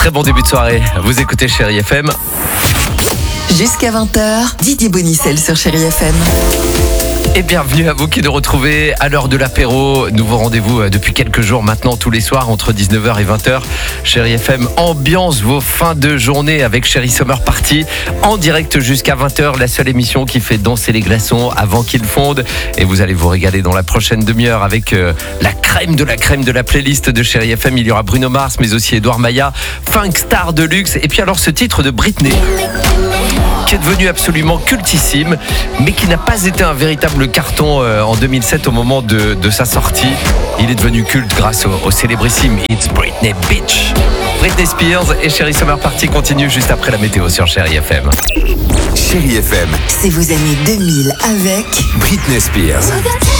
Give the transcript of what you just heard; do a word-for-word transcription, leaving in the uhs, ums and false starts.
Très bon début de soirée. Vous écoutez Chérie F M. Jusqu'à vingt heures, Didier Bonicel sur Chérie F M. Et bienvenue à vous qui nous retrouvez à l'heure de l'apéro. Nouveau rendez-vous depuis quelques jours maintenant, tous les soirs entre dix-neuf heures et vingt heures. Chérie F M ambiance vos fins de journée avec Chérie Summer Party en direct jusqu'à vingt heures. La seule émission qui fait danser les glaçons avant qu'ils fondent. Et vous allez vous régaler dans la prochaine demi-heure avec euh, la crème de la crème de la playlist de Chérie F M. Il y aura Bruno Mars mais aussi Edouard Maïa, Funk Star de luxe. Et puis alors ce titre de Britney, qui est devenu absolument cultissime, mais qui n'a pas été un véritable carton euh, en deux mille sept au moment de, de sa sortie. Il est devenu culte grâce au, au célébrissime It's Britney Bitch. Britney Spears et Chérie Summer Party continue juste après la météo sur Chérie F M. Chérie F M, C'est vos années deux mille avec Britney Spears.